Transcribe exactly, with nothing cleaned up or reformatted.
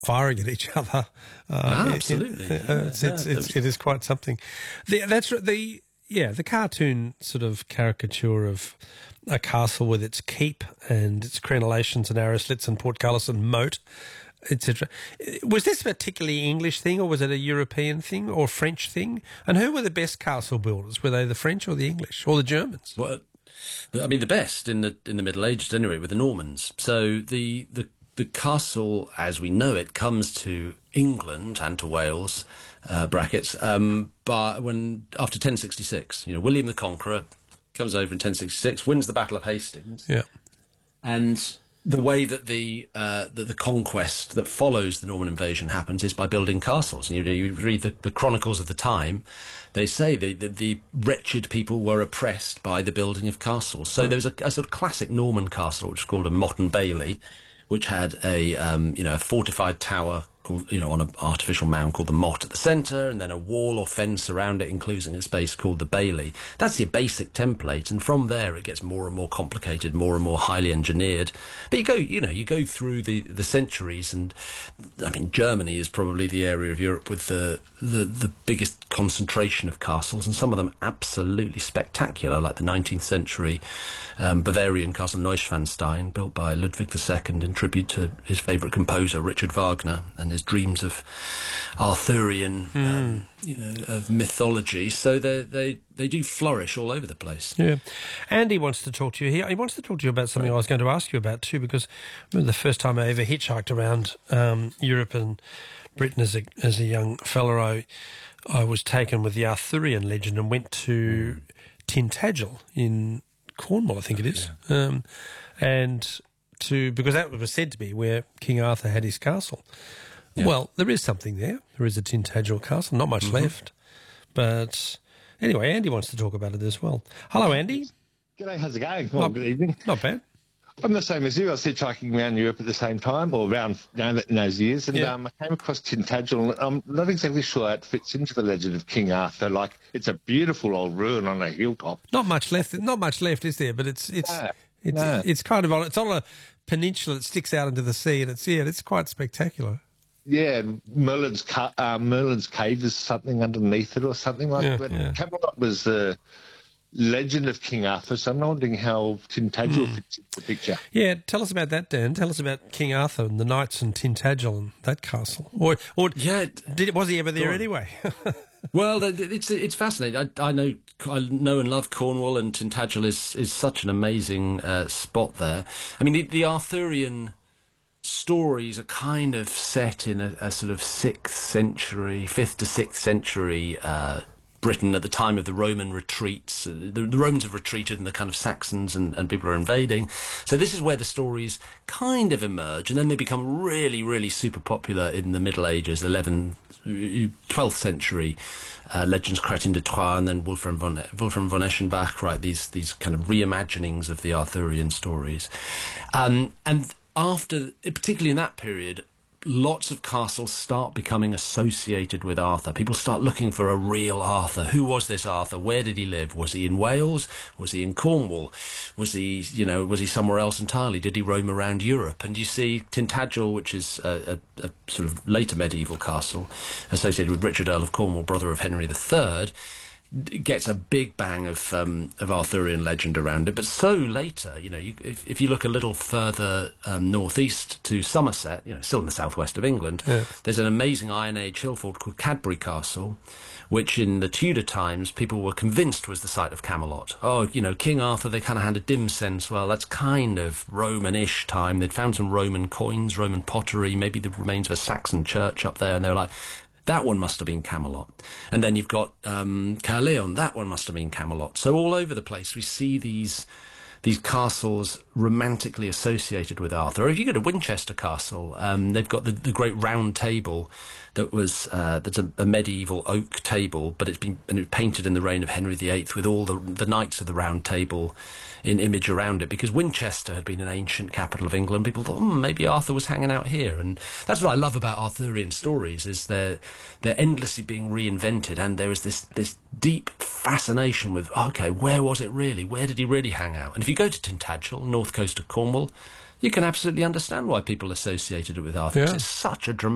firing at each other. Uh, ah, absolutely. It, uh, it's, it's, yeah, it's, it is quite something. The, that's the yeah the cartoon sort of caricature of a castle with its keep and its crenellations and arrow slits and portcullis and moat, et cetera. Was this a particularly English thing, or was it a European thing or French thing? And who were the best castle builders? Were they the French or the English or the Germans? Well, I mean, the best in the in the Middle Ages, anyway, were the Normans. So the the the castle, as we know it, comes to England and to Wales, uh, brackets, um, but when after ten sixty-six, you know, William the Conqueror comes over in ten sixty-six, wins the Battle of Hastings, yeah, and the way that the uh, that the conquest that follows the Norman invasion happens is by building castles. And you, you read the, the chronicles of the time; they say the, the the wretched people were oppressed by the building of castles. So there was a, a sort of classic Norman castle, which is called a motte and bailey, which had a um, you know a fortified tower called, you know, on an artificial mound called the motte at the centre, and then a wall or fence around it, enclosing a space called the bailey. That's your basic template, and from there it gets more and more complicated, more and more highly engineered. But you go, you know, you go through the, the centuries, and I mean, Germany is probably the area of Europe with the, the the biggest concentration of castles, and some of them absolutely spectacular, like the nineteenth century um, Bavarian castle Neuschwanstein, built by Ludwig the Second in tribute to his favourite composer Richard Wagner and his dreams of Arthurian, mm. um, you know, of mythology. So they they they do flourish all over the place. Yeah, Andy wants to talk to you here. He wants to talk to you about something right. I was going to ask you about too, because I remember the first time I ever hitchhiked around um, Europe and Britain as a as a young fellow, I I was taken with the Arthurian legend and went to mm. Tintagel in Cornwall, I think it is, yeah. um, and to because that was said to be where King Arthur had his castle. Yeah. Well, there is something there. There is a Tintagel castle, not much mm-hmm. left. But anyway, Andy wants to talk about it as well. Hello, Andy. G'day, how's it going? Well, not, good evening. Not bad. I'm the same as you. I was hitchhiking around Europe at the same time, or around you know, in those years, and yeah. um, I came across Tintagel, and I'm not exactly sure how it fits into the legend of King Arthur. Like, it's a beautiful old ruin on a hilltop. Not much left. Not much left, is there? But it's it's no, it's, no. it's kind of on. It's on a peninsula that sticks out into the sea, and it's yeah, it's quite spectacular. Yeah, Merlin's ca- uh, Merlin's cave is something underneath it, or something like yeah, that. Yeah. Camelot was the legend of King Arthur, so I'm wondering how Tintagel mm. fits into the picture. Yeah, tell us about that, Dan. Tell us about King Arthur and the knights and Tintagel and that castle. Or, or yeah, did was he ever there anyway? Well, it's it's fascinating. I, I know I know and love Cornwall, and Tintagel is is such an amazing uh, spot there. I mean, the, the Arthurian stories are kind of set in a, a sort of sixth century, fifth to sixth century uh, Britain at the time of the Roman retreats. Uh, the, the Romans have retreated, and the kind of Saxons and, and people are invading. So this is where the stories kind of emerge, and then they become really, really super popular in the Middle Ages, eleventh, twelfth century. Uh, Legends Chrétien de Troyes, and then Wolfram von, Wolfram von Eschenbach, right? These these kind of reimaginings of the Arthurian stories, um, and after, particularly in that period, lots of castles start becoming associated with Arthur. People start looking for a real Arthur. Who was this Arthur? Where did he live? Was he in Wales? Was he in Cornwall? Was he, you know, was he somewhere else entirely? Did he roam around Europe? And you see Tintagel, which is a, a, a sort of later medieval castle associated with Richard, Earl of Cornwall, brother of Henry the Third, gets a big bang of um, of Arthurian legend around it. But so later, you know, you, if, if you look a little further um, northeast to Somerset, you know, still in the southwest of England, yeah. there's an amazing Iron Age hill fort called Cadbury Castle, which in the Tudor times people were convinced was the site of Camelot. Oh, you know, King Arthur, they kind of had a dim sense, well, that's kind of Roman-ish time. They'd found some Roman coins, Roman pottery, maybe the remains of a Saxon church up there, and they were like, that one must have been Camelot. And then you've got um, Caerleon, that one must have been Camelot. So all over the place we see these these castles romantically associated with Arthur. Or if you go to Winchester Castle, um, they've got the, the great round table that was uh, that's a, a medieval oak table, but it's been and it was painted in the reign of Henry the Eighth with all the, the knights of the round table in image around it, because Winchester had been an ancient capital of England. People thought, hmm, maybe Arthur was hanging out here. And that's what I love about Arthurian stories, is they're, they're endlessly being reinvented, and there is this, this deep fascination with, okay, where was it really? Where did he really hang out? And if you go to Tintagel, north coast of Cornwall, you can absolutely understand why people associated it with Arthur. Yeah. It's such a dramatic